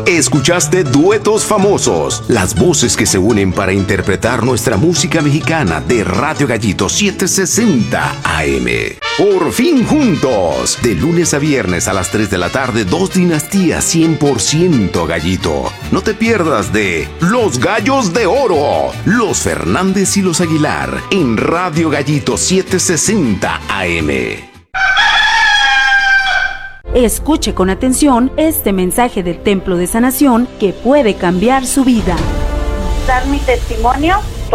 Escuchaste Duetos Famosos, las voces que se unen para interpretar nuestra música mexicana de Radio Gallito 760 AM. Por fin juntos, de lunes a viernes a las 3 de la tarde, 2 dinastías 100% Gallito. No te pierdas de Los Gallos de Oro, los Fernández y los Aguilar, en Radio Gallito 760 AM. Escuche con atención este mensaje del Templo de Sanación que puede cambiar su vida. Dar mi testimonio